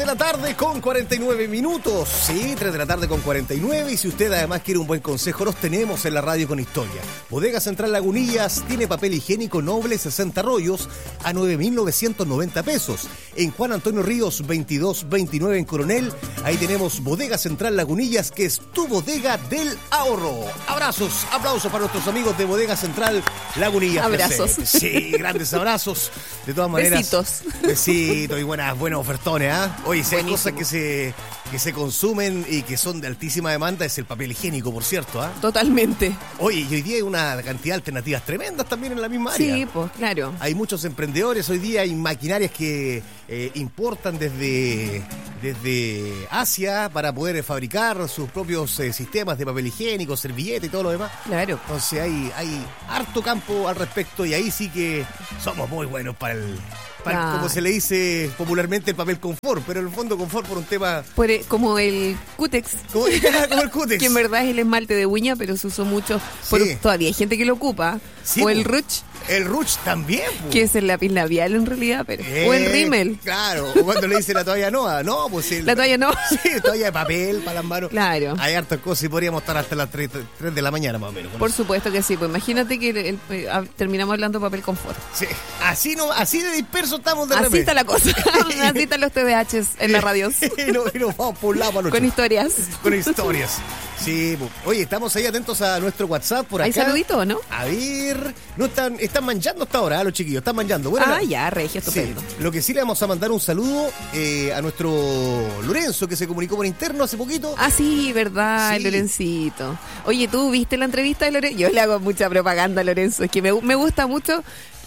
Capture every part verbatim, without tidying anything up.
de la tarde con cuarenta y nueve minutos. Sí, tres de la tarde con cuarenta y nueve. Y si usted además quiere un buen consejo, los tenemos en la radio con historia. Bodega Central Lagunillas tiene papel higiénico Noble sesenta rollos a nueve mil novecientos noventa pesos. En Juan Antonio Ríos veintidós veintinueve en Coronel. Ahí tenemos Bodega Central Lagunillas, que es tu bodega del ahorro. Abrazos, aplausos para nuestros amigos de Bodega Central Lagunillas. Abrazos. Sí, grandes abrazos. De todas maneras. Besitos. Besitos y buenas, buenos ofertones, ¿ah? ¿eh? Oye, si hay Buenísimo. cosas que se, que se consumen y que son de altísima demanda, es el papel higiénico, por cierto, ¿ah? ¿eh? Totalmente. Oye, y hoy día hay una cantidad de alternativas tremendas también en la misma área. Sí, pues claro. Hay muchos emprendedores, hoy día hay maquinarias que eh, importan desde, desde Asia para poder fabricar sus propios eh, sistemas de papel higiénico, servilleta y todo lo demás. Claro. Entonces hay, hay harto campo al respecto y ahí sí que somos muy buenos para el... Para, Claro. como se le dice popularmente, el papel confort, pero en el fondo confort por un tema... Por el- como el Cutex, Como, como el cútex. que en verdad es el esmalte de uña, pero se usó mucho. Por, Sí. Todavía hay gente que lo ocupa. Sí, o el po. Ruch, El Ruch también, po. que es el lápiz labial en realidad, pero o el Eh, rímel. Claro, o cuando le dice la toalla no, no, pues el, La toalla no. Sí, toalla de papel para las manos. Claro. Hay hartas cosas y podríamos estar hasta las tres de la mañana más o menos. con Por eso. supuesto que sí. Pues imagínate que el- el- eh, ah, terminamos hablando de papel confort. Sí, así, no, así de disperso estamos de Así repente. está la cosa. Así están los T D Hs en la radio. y, nos, y nos vamos por un lado para el otro. Con historias. Con historias. Sí, po. Oye, estamos ahí atentos a nuestro WhatsApp por acá. ¿Hay saludito o no? A ver, no están, están manchando hasta ahora, ¿eh? Los chiquillos, están manchando. Bueno, Ah, la- ya, regio, Sí, estupendo. lo que sí le vamos a mandar un saludo eh, a nuestro Lorenzo, que se comunicó por interno hace poquito. Ah, sí, verdad, Sí. el Lorencito. Oye, ¿tú viste la entrevista de Lorenzo? Yo le hago mucha propaganda a Lorenzo. Es que me, me gusta mucho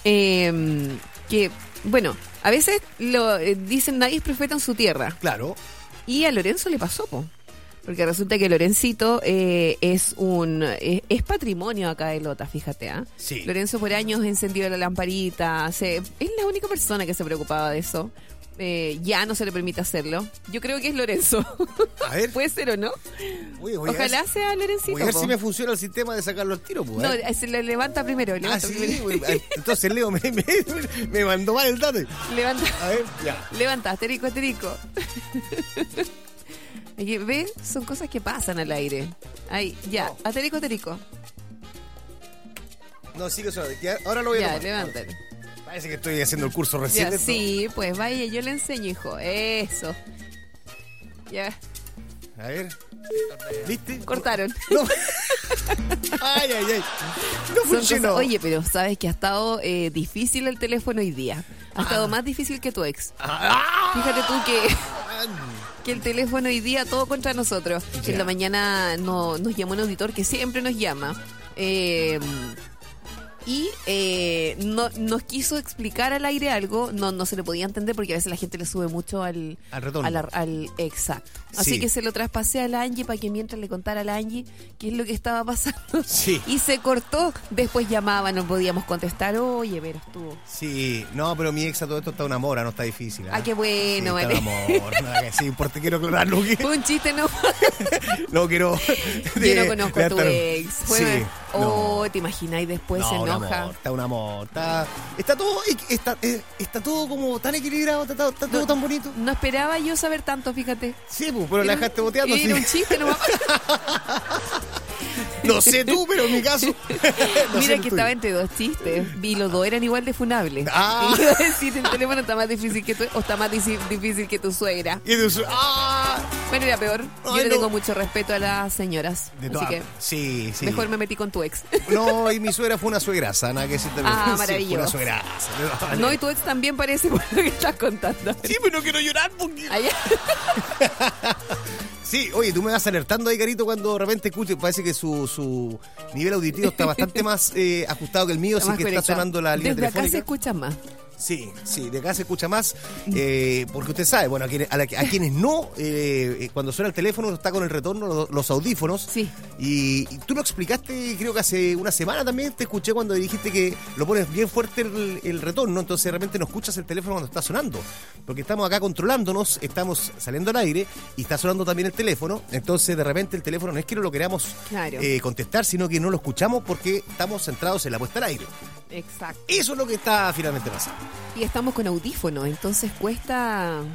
eh, que, bueno, a veces lo eh, dicen nadie es profeta en su tierra. Claro. Y a Lorenzo le pasó, po. Porque resulta que Lorencito eh, es un es, es patrimonio acá de Lota, fíjate, ¿ah? Sí. Lorenzo por años encendió la lamparita, se, es la única persona que se preocupaba de eso. Eh, ya no se le permite hacerlo. Yo creo que es Lorenzo. A ver. ¿Puede ser o no? Oye, voy a Ojalá ver, sea Lorencito. voy a ver po. si me funciona el sistema de sacarlo al tiro, pues. No, ¿eh? se le levanta primero. Ah, Levanta sí, primero. güey. Entonces Leo me, me, me mandó mal el dato. Levanta. A ver, ya. Levanta, asterisco, asterisco. Oye, ¿ven? Son cosas que pasan al aire. Ahí, ya, No. asterisco, asterisco. No, sigue suave. Ya, ahora lo voy a Ya, tomar. levántale. Parece que estoy haciendo el curso recién. Ya, esto. sí, pues vaya, yo le enseño, hijo. Eso. Ya, A ver. ¿Viste? cortaron. No. Ay, ay, ay. No Son cosas- funcionó. Oye, pero sabes que ha estado eh, difícil el teléfono hoy día. Ha estado Ah. más difícil que tu ex. Ah. Fíjate tú que, que el teléfono hoy día todo contra nosotros. Ya. En la mañana no, nos llamó un auditor que siempre nos llama. Eh, y eh, no, nos quiso explicar al aire algo, no, no se le podía entender porque a veces la gente le sube mucho al, Al retorno. a la- al exacto. Así Sí. que se lo traspasé a la Angie para que mientras le contara a la Angie qué es lo que estaba pasando. Sí. Y se cortó. Después llamaba, no podíamos contestar. Oye, pero estuvo. Sí, no, pero mi ex a todo esto está una mora, no está difícil. ¿eh? Ah, qué bueno, sí, vale. está un amor. Nada que sí, porque quiero aclararlo. Que Fue un chiste, ¿no? no quiero. Yo no conozco a tu de- ex. Fue, Sí. oh, no. te imaginas y después No, se un enoja. amor, está un amor, está, está todo, está, eh, está todo como tan equilibrado, está, todo- está todo No. tan bonito. No esperaba yo saber tanto, fíjate. Sí, pues, pero la Era- dejaste boteando. Era sí. un chiste nomás. No sé tú, pero en mi caso. no sé Mira el que tuyo. estaba entre dos chistes y los dos eran igual de funables. Ah. Y iba a decir, el teléfono está más difícil que tu, o está más disi- difícil que tu suegra. Y de su- ¡Ah! Bueno, era peor. Yo Ay, le no. tengo mucho respeto a las señoras. De así todas- que sí, sí. mejor me metí con tu ex. No, y mi suegra fue una suegraza, nada que decir también. Ah, Sí, fue maravilloso. una suegraza. de todas No, y maneras. tu ex también parece por lo que estás contando. Sí, pero no quiero llorar porque... Allá. Sí, oye, tú me vas alertando ahí, Carito, cuando de repente escuches, parece que su, su nivel auditivo está bastante más eh, ajustado que el mío, así Más que está conectado. sonando la línea Desde acá telefónica. se escucha más. Sí, sí, de acá se escucha más, eh, porque usted sabe, bueno, a quienes, a la- a quienes no, eh, eh, cuando suena el teléfono está con el retorno, los, los audífonos. Sí. Y, y tú lo explicaste, creo que hace una semana también, te escuché cuando dijiste que lo pones bien fuerte el, el retorno, entonces de repente no escuchas el teléfono cuando está sonando, porque estamos acá controlándonos, estamos saliendo al aire y está sonando también el teléfono, entonces de repente el teléfono no es que no lo queramos Claro. eh, contestar, sino que no lo escuchamos porque estamos centrados en la puesta al aire. Exacto. Eso es lo que está finalmente pasando. Y estamos con audífonos, entonces cuesta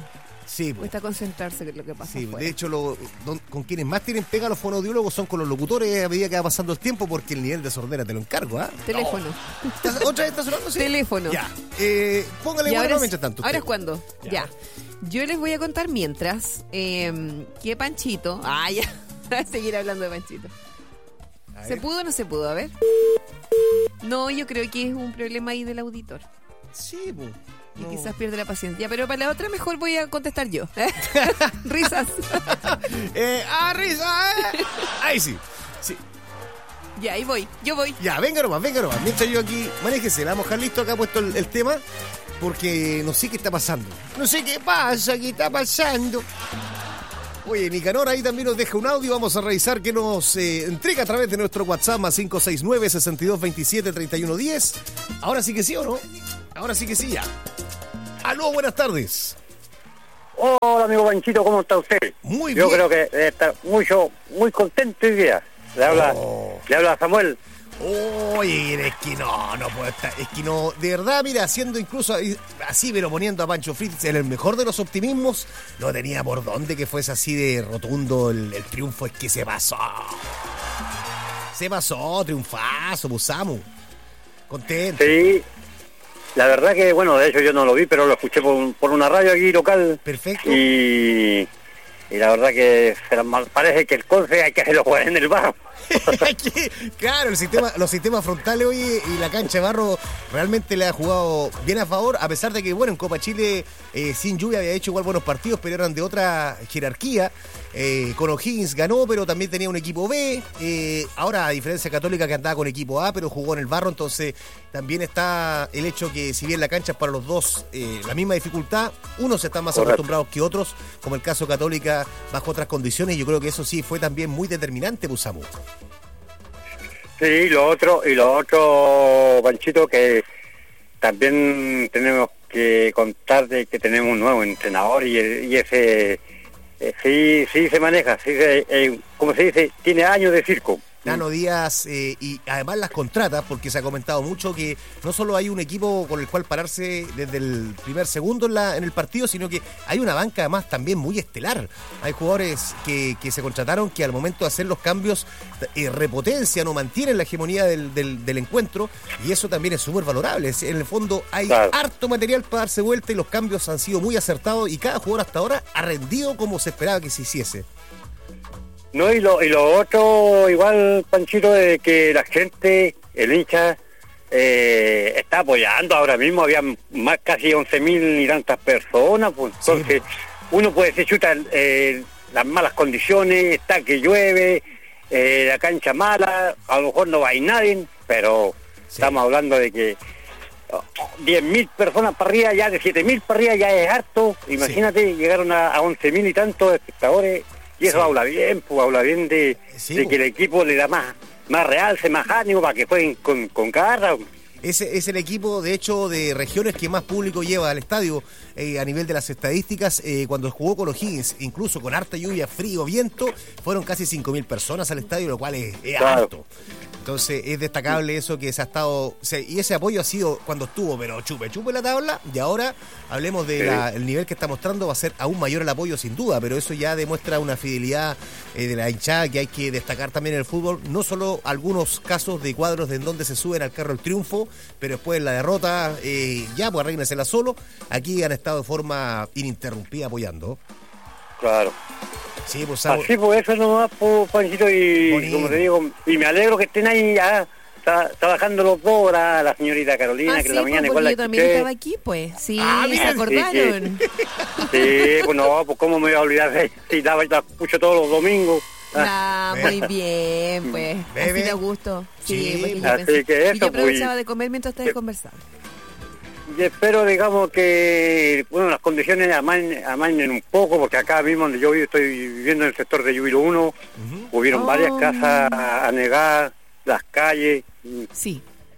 Sí, pues. Cuesta concentrarse en lo que pasa Sí, afuera. de hecho, lo, don, con quienes más tienen pega los fonoaudiólogos son con los locutores a medida que va pasando el tiempo, porque el nivel de sordera te lo encargo, ¿ah? Teléfono. ¿Estás- ¿Otra vez está sonando? Sí. Teléfono. Ya. Eh, póngale Y bueno ahora, es- mientras tanto. ahora usted. es cuando. Ya. Ya. Yo les voy a contar mientras eh, que Panchito. Ah, ya. Voy a seguir hablando de Panchito. A ¿Se ver. pudo o no se pudo? A ver. No, yo creo que es un problema ahí del auditor. Sí, pues. Y No. quizás pierde la paciencia. Pero para la otra mejor voy a contestar yo. Risas. Eh, ¡Ah, risa! eh. Ahí sí. Sí. Ya, ahí voy. Yo voy. Ya, venga nomás, venga nomás. Mientras yo aquí, manéjese, la vamos a dejar listo acá puesto el, el tema, porque no sé qué está pasando. No sé qué pasa, qué está pasando. Oye, Nicanor ahí también nos deja un audio. Vamos a revisar qué nos eh, entrega a través de nuestro WhatsApp más cinco seis nueve, seis dos dos siete, tres uno uno cero. Ahora sí que sí, ¿o no? Ahora sí que sí, ya. Aló, buenas tardes. Hola, amigo Panchito, ¿cómo está usted? Muy Yo bien. creo que debe estar mucho, muy contento hoy día. Le habla, Oh. le habla Samuel. Oye, es que no, no puedo estar. Es que no, de verdad, mira, haciendo incluso ahí, así, pero poniendo a Pancho Fritz en el mejor de los optimismos, no tenía por dónde que fuese así de rotundo el, el triunfo. Es que se pasó. Se pasó, triunfazo, Busamo. Contento. Sí, la verdad que, bueno, de hecho yo no lo vi, pero lo escuché por, por una radio aquí local. Perfecto. Y, y la verdad que se la- parece que el Conce hay que hacerlo jugar en el barro. Que, claro, el sistema, los sistemas frontales hoy y la cancha de barro realmente le ha jugado bien a favor, a pesar de que, bueno, en Copa Chile eh, sin lluvia había hecho igual buenos partidos, pero eran de otra jerarquía. Eh, con O'Higgins ganó, pero también tenía un equipo B. Eh, ahora, a diferencia de Católica, que andaba con equipo A, pero jugó en el barro, entonces también está el hecho que, si bien la cancha es para los dos eh, la misma dificultad, unos están más Correcto. acostumbrados que otros, como el caso Católica, bajo otras condiciones. Y yo creo que eso sí fue también muy determinante, Busamo. Sí, lo otro, y lo otro, Panchito, que también tenemos que contar de que tenemos un nuevo entrenador y, y ese eh, sí sí se maneja, sí se, eh, como se dice, tiene años de circo. Nano Díaz, eh, y además las contratas, porque se ha comentado mucho que no solo hay un equipo con el cual pararse desde el primer segundo en, la, en el partido, sino que hay una banca además también muy estelar. Hay jugadores que, que se contrataron que al momento de hacer los cambios eh, repotencian o mantienen la hegemonía del, del, del encuentro, y eso también es súper valorable. Es- En el fondo hay Claro. harto material para darse vuelta y los cambios han sido muy acertados y cada jugador hasta ahora ha rendido como se esperaba que se hiciese. No, y lo, y lo otro, igual, Panchito, de que la gente, el hincha, eh, está apoyando ahora mismo. Había más casi once mil y tantas personas, pues Sí. entonces uno puede decir, chuta, eh, las malas condiciones, está que llueve, eh, la cancha mala, a lo mejor no va a ir nadie, pero Sí. estamos hablando de que diez mil personas para arriba, ya de siete mil para arriba ya es harto. Imagínate, llegaron a, a once mil y tantos espectadores. Y eso Sí. habla bien, pues habla bien de, Sí, de pues. que el equipo le da más más realce, más ánimo para que jueguen con, con garra. Ese es el equipo, de hecho, de regiones que más público lleva al estadio eh, a nivel de las estadísticas. Eh, cuando jugó con O'Higgins, incluso con harta lluvia, frío, viento, fueron casi cinco mil personas al estadio, lo cual es, es Claro. alto. Entonces es destacable eso que se ha estado, o sea, y ese apoyo ha sido cuando estuvo, pero chupe, chupe la tabla, y ahora hablemos del Sí. nivel que está mostrando. Va a ser aún mayor el apoyo sin duda, pero eso ya demuestra una fidelidad eh, de la hinchada que hay que destacar también en el fútbol. No solo algunos casos de cuadros de en donde se suben al carro el triunfo, pero después en la derrota, eh, ya pues arréglensela solo. Aquí han estado de forma ininterrumpida apoyando. Claro. Sí, pues Samu, Así pues eso nomás, pues, Panchito, y Bonito. como te digo, y me alegro que estén ahí ya tra- trabajando los dos, la, la señorita Carolina, Ah, que sí, en la pues, mañana porque igual la yo también escuché. estaba aquí, pues. Sí, Ah, se mira, sí, acordaron. Sí, pues no, pues cómo me voy a olvidar de si la, la escucho todos los domingos. Ah, muy bien, pues. Bebe. Así de gusto. Sí, Sí, porque yo así pensé- que eso, y yo aprovechaba pues. de comer mientras ustedes conversaban. Y espero, digamos, que bueno, las condiciones amainen, amainen un poco, porque acá mismo donde yo vivo, estoy viviendo en el sector de Júbilo uno, Ujú. hubieron Oh. varias casas anegadas, las calles, Sí.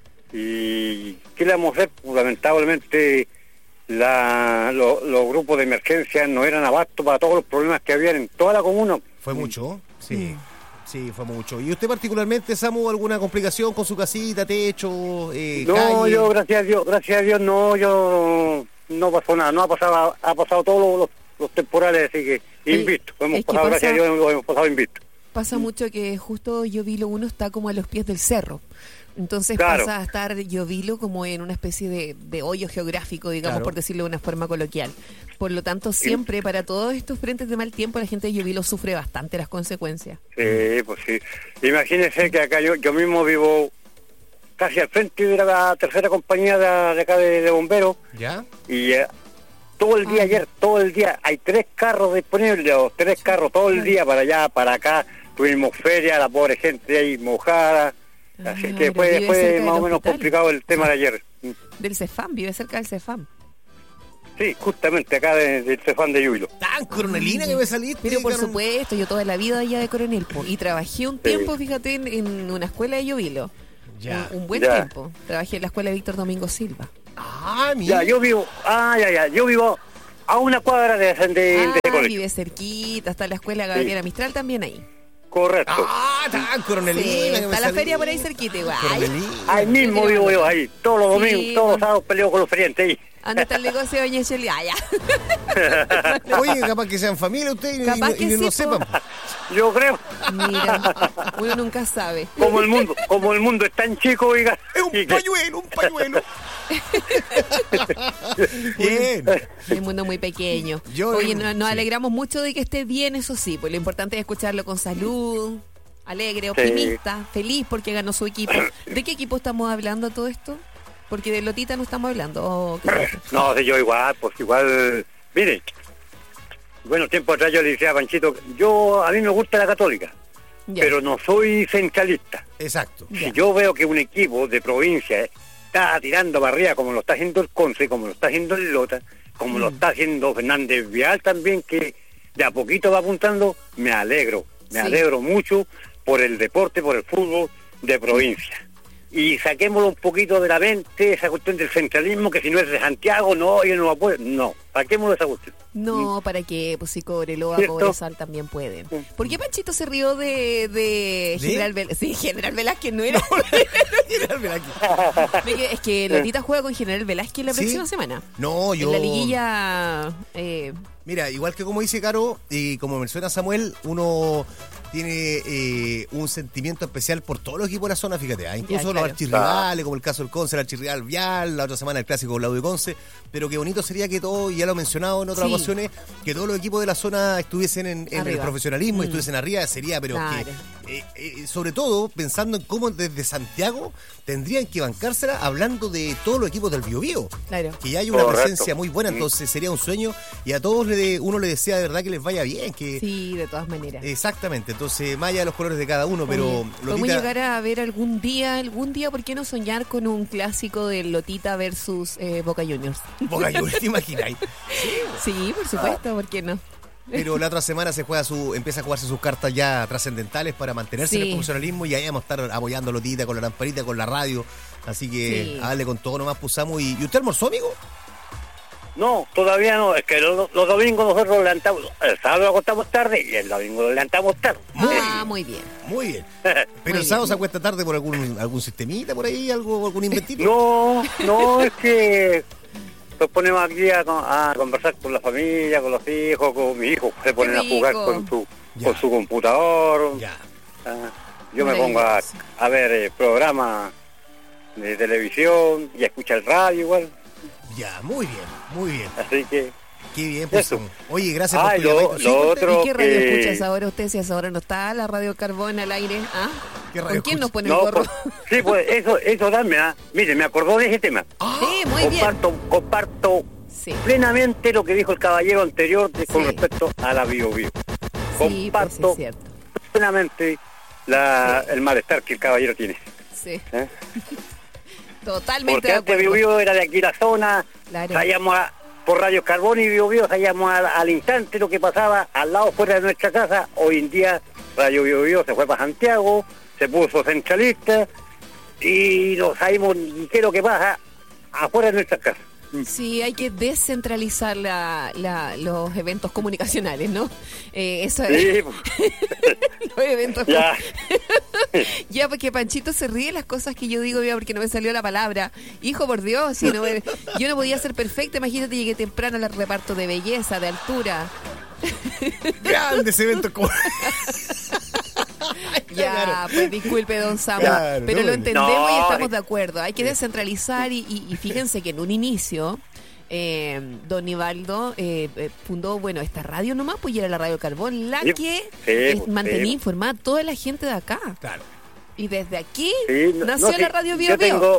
y ¿qué le vamos a hacer? Pues, lamentablemente la, lo- los grupos de emergencia no eran abasto para todos los problemas que habían en toda la comuna. Fue mucho, sí. Mm. Sí, fue mucho. ¿Y usted particularmente, Samu, alguna complicación con su casita, techo, eh, No, calle? yo, gracias a Dios, gracias a Dios, no, yo no pasó nada, no ha pasado, ha pasado todo lo, lo- los temporales, así que invisto. Hemos es que pasado, pasa- gracias a Dios, hemos pasado invisto. Pasa mucho que justo Llovilo uno está como a los pies del cerro. Entonces Claro. pasa a estar Llovilo como en una especie de, de hoyo geográfico, digamos, Claro. por decirlo de una forma coloquial. Por lo tanto, siempre para todos estos frentes de mal tiempo, la gente de Llovilo sufre bastante las consecuencias. Sí, pues sí. Imagínense que acá yo, yo mismo vivo casi al frente de la tercera compañía de, de acá de, de bomberos ¿Ya? y eh, todo el día Ah. ayer, todo el día, hay tres carros disponibles, los tres carros todo el día para allá, para acá. Tuvimos feria, la pobre gente ahí mojada. Ah, Así pero que fue, vive cerca fue del más o menos hospital. complicado el tema de ayer. Del Cefam, vive cerca del Cefam. Sí, justamente acá de- del Cefán de Júbilo. Tan coronelina que me saliste. Pero por Carol. supuesto, yo toda la vida allá de Coronel, po, y trabajé un Sí. tiempo, fíjate, en, en una escuela de Llovilo. Ya. Un, un buen Ya. tiempo. Trabajé en la escuela de Víctor Domingo Silva. Ah, mira. Ya, yo vivo, ah, ya, ya, yo vivo a una cuadra de, de, de ah, ese colegio. vive cerquita, está la escuela Gabriela Mistral también ahí. Correcto. Ah, tan coronelina Sí, que me está la saliste. feria por ahí cerquita igual. Coronelina. Ahí mismo yo vivo digo, yo, ahí. Todos los Sí, domingos, todos los bueno. sábados peleo con los ferientes ahí. ¿Dónde está el negocio de Doña Cheli? Ah, ya. Oye, capaz que sean familia ustedes y, Capaz y- y que no sí, po. sepan. Yo creo, Mira, uno nunca sabe. como el mundo, como el mundo es tan chico, oiga. Es un y que- pañuelo, un pañuelo. Bien. Es un mundo muy pequeño. Yo- Oye, no- nos sí. alegramos mucho de que esté bien, eso sí, pues lo importante es escucharlo con salud, alegre, Sí. optimista, feliz porque ganó su equipo. ¿De qué equipo estamos hablando todo esto? Porque de Lotita no estamos hablando. Oh, qué cosa. No, sé yo igual, pues igual, mire, bueno, tiempo atrás yo le decía a Panchito, yo, a mí me gusta la Católica, Ya. pero no soy centralista. Exacto. Ya. Si yo veo que un equipo de provincia está tirando para arriba, como lo está haciendo el Conce, como lo está haciendo el Lota, como Mm. lo está haciendo Fernández Vial también, que de a poquito va apuntando, me alegro, me Sí. alegro mucho por el deporte, por el fútbol de provincia. Y saquémoslo un poquito de la mente, esa cuestión del centralismo, que si no es de Santiago, no, yo no puedo. No, saquémoslo de esa cuestión. No, ¿para qué? Pues si Cobreloa, ¿Cierto? Cobresal también pueden. ¿Por qué Panchito se rió de, de ¿De? General Velázquez? Sí, General Velázquez no era. De que- es que Lotita juega con General Velázquez la ¿Sí? próxima semana. No, yo. En la liguilla. Eh, Mira, igual que como dice Caro, y como menciona Samuel, uno tiene eh, un sentimiento especial por todos los equipos de la zona, fíjate, ¿ah? incluso Ya, los claro. archirrivales, como el caso del Conce, el archirrival Vial, la otra semana el clásico Claudio Conce, pero qué bonito sería que todo, y ya lo he mencionado en otras Sí. ocasiones, que todos los equipos de la zona estuviesen en, en el Arriba. profesionalismo, Mm. estuviesen arriba, sería, pero Claro. que, eh, eh, sobre todo pensando en cómo desde Santiago tendrían que bancársela hablando de todos los equipos del Biobío. claro. Que ya hay una Correcto. presencia muy buena, entonces sería un sueño y a todos le de- uno le desea de verdad que les vaya bien, que Sí, de todas maneras. exactamente, entonces más allá de los colores de cada uno, pero Oye, ¿podemos Lotita, llegar a ver algún día, algún día, por qué no soñar con un clásico de Lotita versus eh, Boca Juniors? Boca Juniors, ¿te imagináis? Sí, por supuesto, ¿por qué no? Pero la otra semana se juega su, empieza a jugarse sus cartas ya trascendentales para mantenerse en Sí. el profesionalismo y ahí vamos a estar apoyando a Lotita con la lamparita, con la radio, así que Sí. a darle con todo nomás pusamos. ¿Y, ¿y usted almorzó, amigo? No, todavía no, es que los, los domingos nosotros nos levantamos, el sábado nos acostamos tarde y el domingo nos levantamos tarde. Ah, muy bien. Muy bien. Pero Muy el sábado bien. se acuesta tarde por algún algún sistemita por ahí, algo algún inventito. No, no, es que nos ponemos aquí a, a conversar con la familia, con los hijos, con mi hijo, se ponen a jugar rico. con su, Ya. con su computador. Ya. Ah, yo me pongo a, Maravilloso. a ver eh, programas de televisión y a escuchar radio igual, Ya, muy bien, muy bien. así que... Qué bien, pues. Eso. Oye, gracias por Ay, tu lo- llamadito. Sí, lo cuéntame. otro- ¿Y qué radio que- escuchas ahora usted si a esa hora no está la radio Carbón al aire? ¿Ah? ¿Qué ¿Con radio quién nos escucha? pone el No, gorro? pues, sí, pues eso, eso dame, ¿ah? Mire, me acordó de ese tema. Sí, muy bien. comparto, comparto Sí. plenamente lo que dijo el caballero anterior de- con Sí. respecto a la Bio Bio. Sí, pues sí, Comparto es cierto. plenamente la, el malestar que el caballero tiene. Sí, ¿eh? totalmente Porque de antes Bio acuerdo. Bio era de aquí la zona, Claro. salíamos a- por Radio Carbón y Bio Bio, salíamos al, al instante lo que pasaba al lado fuera de nuestra casa. Hoy en día Radio Bio Bio se fue para Santiago, se puso centralista y no sabemos ni qué es lo que pasa afuera de nuestras casas. Sí, hay que descentralizar la, la- los eventos comunicacionales, ¿no? Eh, eso es Sí, pues. los eventos. Ya. Ya, porque Panchito se ríe de las cosas que yo digo, porque no me salió la palabra. Hijo, por Dios, si no me- yo no podía ser perfecta. Imagínate, llegué temprano al reparto de belleza, de altura. Grandes eventos como... Ya, Claro. pues disculpe, don Samu, Claro, pero no, lo entendemos y no, estamos eh. de acuerdo. Hay que descentralizar y, y- y fíjense que en un inicio eh, don Nivaldo eh, eh, fundó, bueno, esta radio nomás, pues y era la Radio Carbón, la Sí, que sí, eh, pues, mantenía sí. informada a toda la gente de acá. Claro. Y desde aquí Sí, no- nació no, la sí, Radio Bio yo Bio. tengo,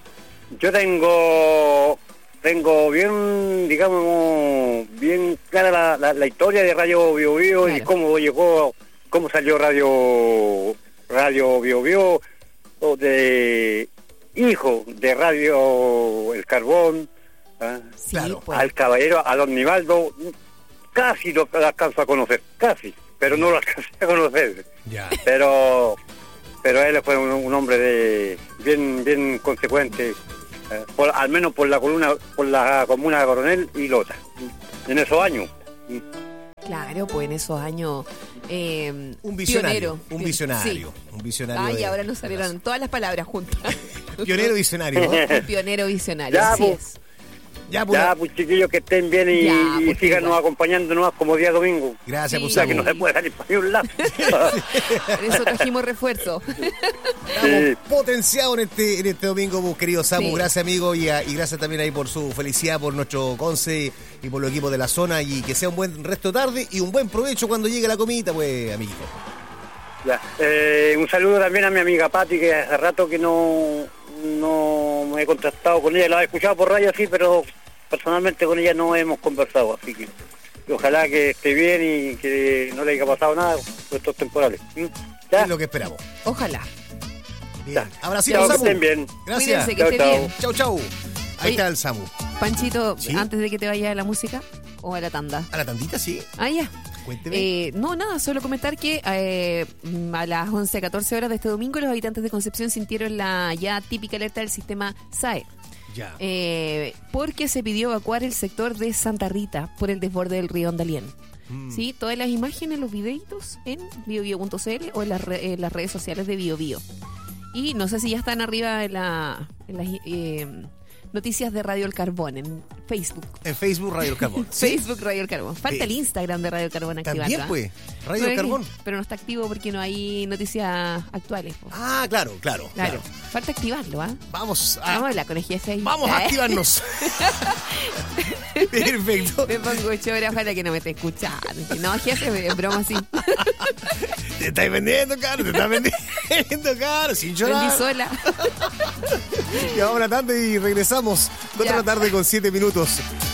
yo tengo, tengo bien, digamos, bien clara la, la, la historia de Radio Bio Bio y Claro. cómo llegó, cómo salió Radio Radio Bio Bio, o de hijo de Radio El Carbón, ¿ah? Sí, Claro, pues. Al caballero, a don Nivaldo, casi lo alcanzo a conocer, casi, pero no lo alcancé a conocer. Ya. Pero pero él fue un, un hombre de bien bien consecuente, eh, por- al menos por la columna, por la comuna de Coronel y Lota, en esos años. Claro, pues en esos años eh, Un visionario. pionero. Un visionario. Sí. Un visionario. Ay, de- ahora nos salieron todas las palabras juntas. Pionero visionario. ¿no? Un pionero visionario, Ya, así pues. es. Ya, pues, Ya, pues chiquillos, que estén bien y, Ya, y pues, síganos igual. acompañándonos como día domingo. gracias, Sí. pues, O sea que Samu. no se puede salir para ningún lado. Por eso trajimos refuerzo. Estamos Sí. potenciados en este, en este domingo, pues, querido Samu. Sí. Gracias, amigo, y, a- y gracias también ahí por su felicidad, por nuestro Conce y por los equipos de la zona. Y que sea un buen resto de tarde y un buen provecho cuando llegue la comidita, pues, amigo. Ya. Eh, un saludo también a mi amiga Patti, que hace rato que no, no me he contactado con ella. La he escuchado por radio, sí, pero personalmente con ella no hemos conversado. Así que ojalá que esté bien y que no le haya pasado nada por estos temporales. ¿Mm? ¿Ya? Es lo que esperamos. Ojalá. Bien. Ya. Abracito, Chao, que Samu. estén bien. Gracias. Cuídense, que Chao, esté chao. bien. Chau, chau. Ahí Oye. está el Samu. Panchito, ¿Sí? antes de que te vaya a la música o a la tanda. A la tandita, sí. Ah, ya. Cuénteme. Eh, no, nada, solo comentar que eh, a las once a catorce horas de este domingo los habitantes de Concepción sintieron la ya típica alerta del sistema S A E. ya. Eh, porque se pidió evacuar el sector de Santa Rita por el desborde del río Andalién. Mm. ¿Sí? Todas las imágenes, los videitos en biobio punto c l o en las, re- en las redes sociales de BioBio. Y no sé si ya están arriba en, la, en las eh, noticias de Radio El Carbón, en Facebook. En Facebook, Radio El Carbón. ¿Sí? Facebook Radio El Carbón. Falta Sí. el Instagram de Radio El Carbón activado. También, pues. Radio El Pero- Carbón. Pero no está activo porque no hay noticias actuales. po. Ah, claro, claro. Claro. claro. Falta activarlo, ¿ah? Vamos a, Vamos a hablar con el jefe ahí. vamos a ¿eh? activarnos. Perfecto. Me pongo chora, ojalá que no me esté escuchando. No, jefe, es broma así. Te estáis vendiendo, caro. Te estás vendiendo, caro. Sin Vendí llorar. sola. Ya vamos a la tarde y regresamos. Cuatro de Ya. la tarde con siete minutos.